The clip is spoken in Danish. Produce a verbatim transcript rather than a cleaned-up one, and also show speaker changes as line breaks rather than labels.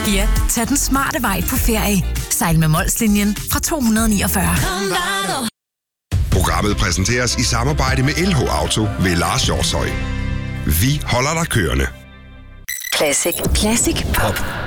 Ja, tag den smarte vej på ferie. Sejl med Molslinjen fra to hundrede niogfyrre.
Programmet præsenteres i samarbejde med L H Auto ved Lars Hjortshøj. Vi holder dig kørende.
Classic. Classic Pop.